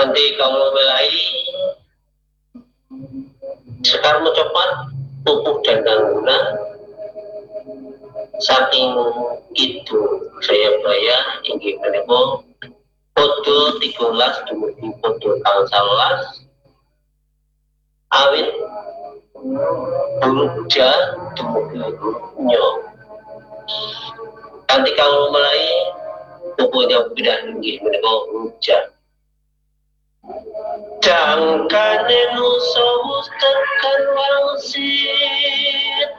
Nanti kalau mulai sekar mencopat pupuk dan ganggunan saking itu saya bayar ingin menemukan foto 13 dumugi foto tahun 11 awit burung hujan dumugi nyok nanti kalau mulai pupuknya tidak ingin menemukan hujan jangkane nusa tekan wangsit